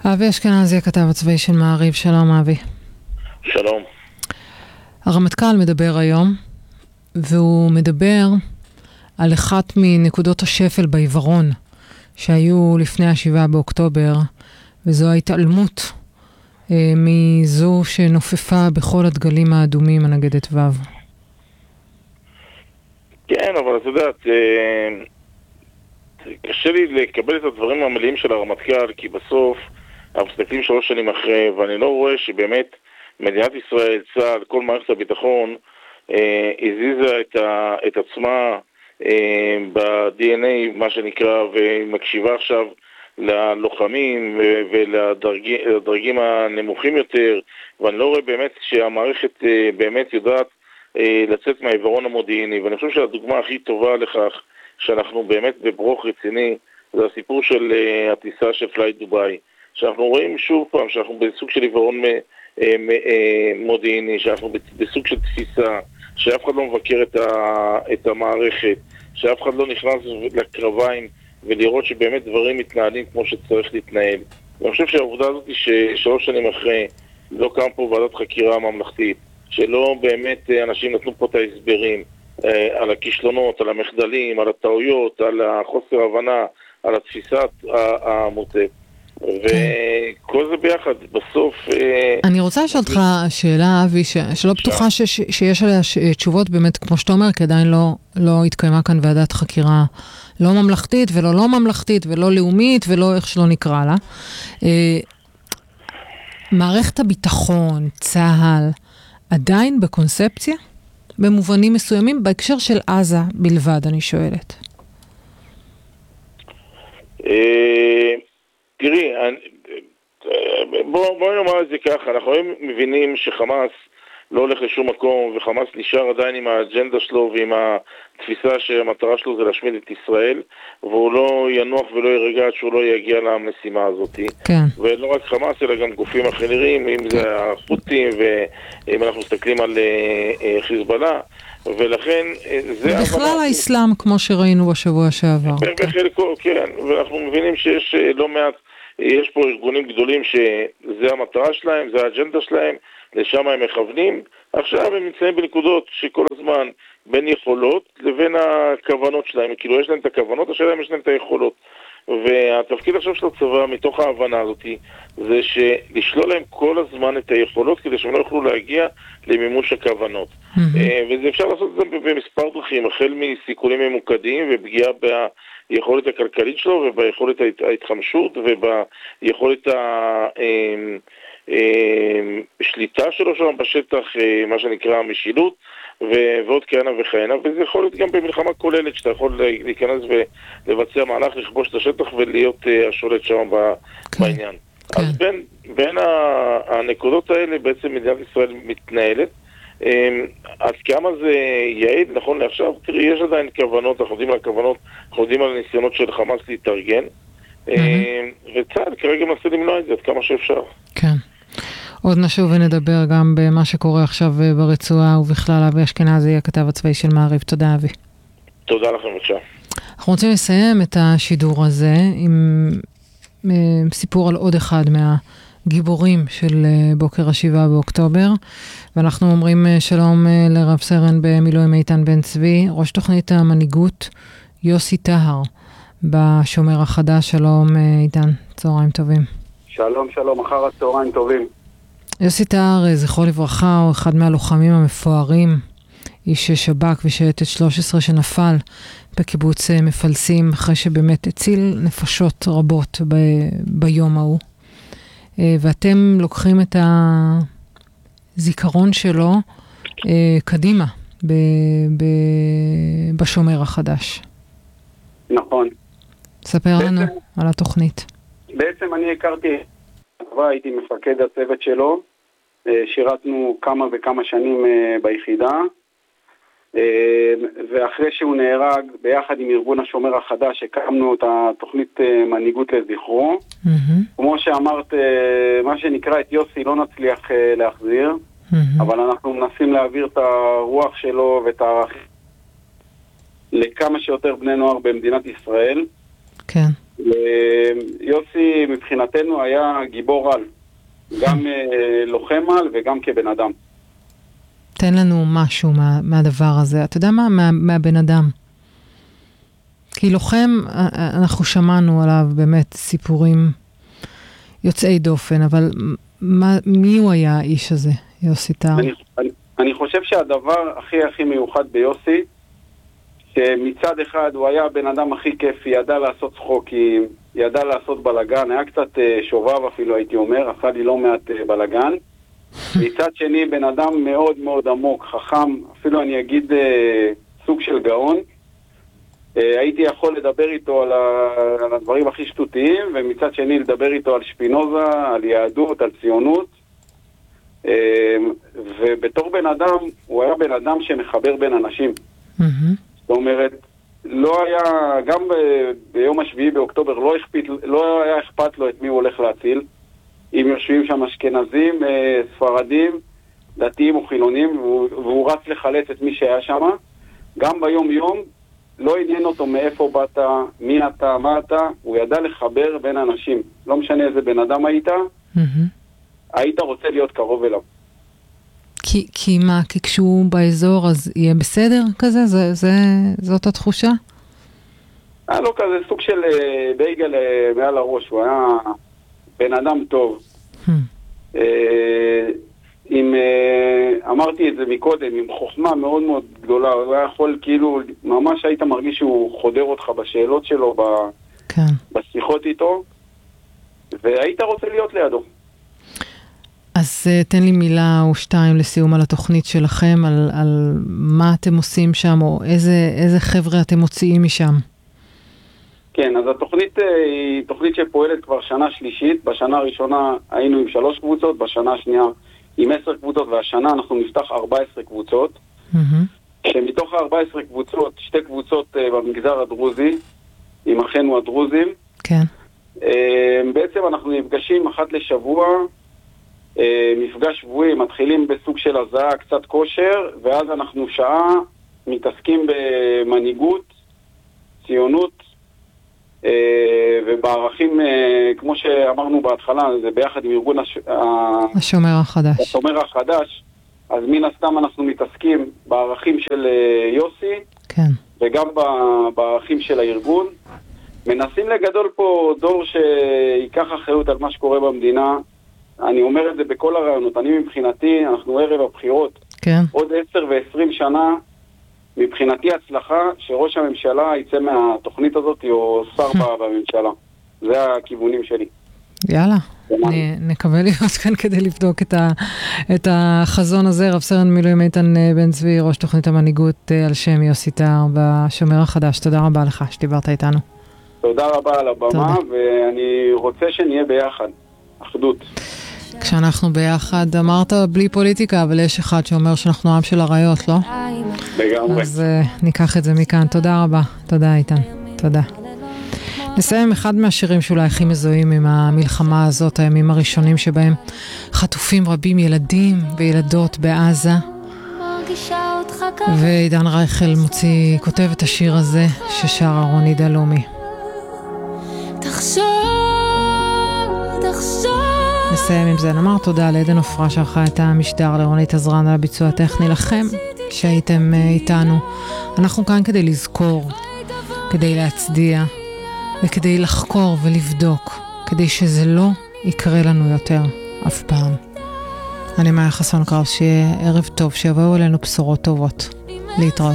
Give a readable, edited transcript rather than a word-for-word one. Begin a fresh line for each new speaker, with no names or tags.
אבי אשכנזי, הכתב הצבאי של מעריב. שלום אבי.
שלום.
הרמטכ"ל מדבר היום, והוא מדבר על אחת מנקודות השפל בעיוורון שהיו לפני ה7 באוקטובר, וזו ההתעלמות מזו שנופפה בכל הדגלים האדומים הנגדת וו.
כן, אבל את יודעת, קשה לי לקבל את הדברים המלאים של הרמטכ"ל, כי בסוף אנחנו מסתכלים 3 שנים אחרי, ואני לא רואה שבאמת מדינת ישראל, צה"ל, כל מערכת הביטחון הזיזה את עצמה ב-DNA, מה שנקרא, ומקשיבה עכשיו ללוחמים ולדרגים הנמוכים יותר, ואני לא רואה באמת שהמערכת באמת יודעת לצאת מהעיוורון המודיעיני. ואני חושב שהדוגמה הכי טובה לכך שאנחנו באמת בברוך רציני זה הסיפור של הטיסה של פלייט דובאי, שאנחנו רואים שוב פעם שאנחנו בסוג של עיוורון מודיעיני, שאנחנו בסוג של תפיסה, שאף אחד לא מבקר את המערכת, שאף אחד לא נכנס לקרביים ולראות שבאמת דברים מתנהלים כמו שצריך להתנהל. ואני חושב שהעובדה הזאת היא ש3 שנים אחרי לא קם פה ועדת חקירה ממלכתית, שלא באמת אנשים נתנו פה את ההסברים על הכישלונות, על המחדלים, על הטעויות, על החוסר הבנה, על התפיסת המוטה. וכל זה ביחד, בסוף...
אני רוצה לשאול אותך שאלה, אבי, שלא בטוחה שיש עליה תשובות באמת, כמו שאתה אומר, כי עדיין לא התקיימה כאן ועדת חקירה לא ממלכתית ולא ממלכתית ולא לאומית ולא איך שלא נקרא לה. מערכת הביטחון, צה"ל, עדיין בקונספציה? במובנים מסוימים, בהקשר של עזה בלבד, אני שואלת.
תראי, בואי נאמר את זה ככה, אנחנו מבינים שחמאס לא הולך לשום מקום, וחמאס נשאר עדיין עם האג'נדה שלו ועם התפיסה שהמטרה שלו זה להשמיד את ישראל, והוא לא ינוח ולא ירגע עד שהוא לא יגיע למשימה הזאת.
כן.
ולא רק חמאס, אלא גם גופים אחרים, אם זה החות'ים, ואם אנחנו מסתכלים על חיזבאללה, ולכן זה...
בכלל האסלאם, כמו שראינו בשבוע שעבר.
בחלקו, כן, ואנחנו מבינים שיש לא מעט, יש פה ארגונים גדולים שזה המטרה שלהם, זה האג'נדה שלהם, לשם הם מכוונים. עכשיו הם נמצאים בנקודות שכל הזמן בין יכולות לבין הכוונות שלהם, כאילו יש להם את הכוונות, השאלה אם יש להם את היכולות. והתפקיד עכשיו של הצבא מתוך ההבנה הזאת זה לשלול להם כל הזמן את היכולות כדי שהם לא יוכלו להגיע למימוש הכוונות. וזה אפשר לעשות את זה במספר דרכים, החל מסיכולים ממוקדים ופגיעה ביכולת הכלכלית שלו וביכולת ההתחמשות וביכולת השליטה שלו שם בשטח, מה שנקרא המשילות, ועוד כהנה וכהנה, וזה יכול להיות גם במלחמה כוללת שאתה יכול להיכנס ולבצע מהלך, לכבוש את השטח ולהיות השולט שם בעניין. אז בין הנקודות האלה בעצם מדינת ישראל מתנהלת. אז כמה זה יעיד, נכון לעכשיו, תראי, יש עדיין כוונות, אנחנו יודעים על הכוונות, אנחנו יודעים על הניסיונות של חמאס להתארגן, וצה"ל כרגע מנסה למנוע את זה עד כמה שאפשר.
כן. עוד נשוב ונדבר גם במה שקורה עכשיו ברצועה, ובכלל אבי אשכנזי, הכתב הצבאי של מעריב. תודה אבי.
תודה לכם, בבקשה.
אנחנו רוצים לסיים את השידור הזה עם סיפור על עוד אחד מהגיבורים של בוקר ה7 באוקטובר, ואנחנו אומרים שלום לרב סרן במילואים איתן בן צבי, ראש תוכנית המנהיגות יוסי טהר בשומר החדש. שלום איתן, צהריים טובים.
שלום, שלום, אחר הצהריים טובים.
יוסי טהר, זכרו לברכה, הוא אחד מהלוחמים המפוארים, איש שב"כ ושייטת 13 שנפל בקיבוץ מפלסים, אחרי שבאמת הציל נפשות רבות ביום ההוא. ואתם לוקחים את הזיכרון שלו קדימה בשומר החדש.
נכון.
ספר לנו על התוכנית.
בעצם אני הכרתי, הייתי מפקד הצוות שלו, שירתנו כמה וכמה שנים ביחידה, ואחרי שהוא נהרג, ביחד עם ארגון השומר החדש, הקמנו את התוכנית מנהיגות לזכרו. כמו שאמרת, מה שנקרא את יוסי לא נצליח להחזיר, אבל אנחנו מנסים להעביר את הרוח שלו ואת הערכים לכמה שיותר בני נוער במדינת ישראל.
כן.
יוסי מבחינתנו היה גיבור על, גם לוחם על וגם כבן אדם.
תן לנו משהו מהדבר הזה. אתה יודע מה? מהבן אדם. כי לוחם, אנחנו שמענו עליו באמת סיפורים יוצאי דופן, אבל מי הוא היה האיש הזה, יוסי טהר?
אני חושב שהדבר הכי מיוחד ביוסי, שמצד אחד הוא היה הבן אדם הכי כיפי, ידע לעשות צחוקים, ידע לעשות בלגן, היה קצת שובב אפילו הייתי אומר, עשה לי לא מעט בלגן. מצד שני בן אדם מאוד מאוד עמוק, חכם, אפילו אני אגיד סוג של גאון. הייתי יכול לדבר איתו על הדברים הכי שטותיים, ומצד שני לדבר איתו על שפינוזה, על יהדות, על ציונות. ובתור בן אדם, הוא היה בן אדם שמחבר בין אנשים. זאת אומרת, לא היה, גם ביום השביעי באוקטובר, לא היה אכפת לו את מי הוא הולך להציל. אם יושבים שם אשכנזים, ספרדים, דתיים או חילונים, והוא רץ לחלץ את מי שהיה שם. גם ביום יום, לא עניין אותו מאיפה באת, מי אתה, מה אתה, הוא ידע לחבר בין אנשים. לא משנה איזה בן אדם היית רוצה להיות קרוב אליו.
כי מה? כי כשהוא באזור אז יהיה בסדר כזה? זאת התחושה?
היה לו כזה סוג של בייגל מעל הראש, הוא היה בן אדם טוב. אמרתי את זה מקודם, עם חוכמה מאוד מאוד גדולה, הוא היה יכול כאילו, ממש היית מרגיש שהוא חודר אותך בשאלות שלו, בשיחות איתו, והיית רוצה להיות לידו.
אז תן לי מילה או שתיים לסיום על התוכנית שלכם, על מה אתם עושים שם, או איזה חבר'ה אתם מוציאים משם.
כן, אז התוכנית היא תוכנית שפועלת כבר שנה שלישית. בשנה הראשונה היינו עם 3 קבוצות, בשנה השנייה עם 10 קבוצות, והשנה אנחנו נפתח 14 קבוצות. שמתוך ה-14 קבוצות, 2 קבוצות במגזר הדרוזי, עם אחינו הדרוזים.
כן.
בעצם אנחנו נפגשים אחת לשבוע, מפגש שבועי, מתחילים בסוג של הזעה, קצת כושר, ואז אנחנו שעה מתעסקים במנהיגות, ציונות, ובערכים, כמו שאמרנו בהתחלה, זה ביחד עם ארגון
השומר החדש.
השומר החדש, אז מן הסתם אנחנו מתעסקים בערכים של יוסי,
כן.
וגם בערכים של הארגון. מנסים לגדול פה דור שיקח אחריות על מה שקורה במדינה. אני אומר את זה בכל הרעיונות. אני מבחינתי, אנחנו ערב הבחירות.
כן.
עוד 10 ו-20 שנה, מבחינתי הצלחה שראש הממשלה יצא מהתוכנית הזאת או שר בממשלה. זה הכיוונים שלי.
יאללה, נקווה להיות כאן כדי לבדוק את החזון הזה. רב סרן מילואים איתן בן צבי, ראש תוכנית המנהיגות על שם יוסי טהר בשומר החדש. תודה רבה לך שדיברת איתנו.
תודה רבה על הבמה, ואני רוצה שנהיה ביחד. אחדות.
כשאנחנו ביחד, אמרת בלי פוליטיקה, אבל יש אחד שאומר שאנחנו עם של הרעיות, לא?
לגמרי.
אז ניקח את זה מכאן. תודה רבה. תודה איתן. תודה. נסיים אחד מהשירים שאולי הכי מזוהים עם המלחמה הזאת, הימים הראשונים שבהם חטופים רבים, ילדים וילדות בעזה. ועידן רייכל כותב את השיר הזה ששר רוני דלומי. נסיים עם זה. נאמר תודה לעדן אופרה שערכה את המשדר, לרונית עזרן על הביצוע הטכני, לכם שהייתם איתנו. אנחנו כאן כדי לזכור, כדי להצדיע וכדי לחקור ולבדוק, כדי שזה לא יקרה לנו יותר אף פעם. אני מאיה חסון קראוס, שיהיה ערב טוב, שיבואו אלינו בשורות טובות. להתראות.